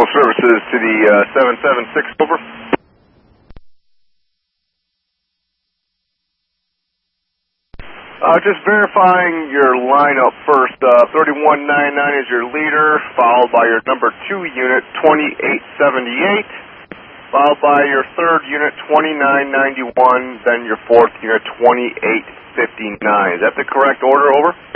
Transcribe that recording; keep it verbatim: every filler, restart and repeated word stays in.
Medical Services to the uh, seven seven six, over. Uh, just verifying your lineup first. Uh, thirty-one ninety-nine is your leader, followed by your number two unit, twenty-eight seventy-eight, followed by your third unit, twenty-nine ninety-one, then your fourth unit, twenty-eight fifty-nine. Is that the correct order, over?